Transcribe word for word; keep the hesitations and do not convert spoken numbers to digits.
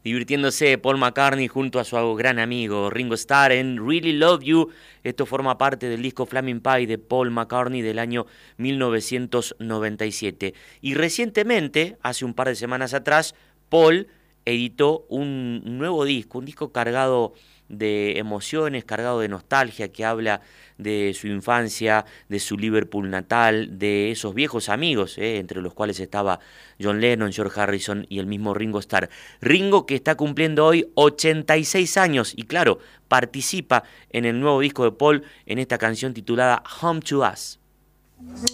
Divirtiéndose Paul McCartney junto a su gran amigo Ringo Starr en Really Love You. Esto forma parte del disco Flaming Pie de Paul McCartney del año mil novecientos noventa y siete. Y recientemente, hace un par de semanas atrás, Paul editó un nuevo disco, un disco cargado de emociones, cargado de nostalgia, que habla de su infancia, de su Liverpool natal, de esos viejos amigos, eh, entre los cuales estaba John Lennon, George Harrison y el mismo Ringo Starr. Ringo, que está cumpliendo hoy ochenta y seis años y claro, participa en el nuevo disco de Paul en esta canción titulada Home to Us.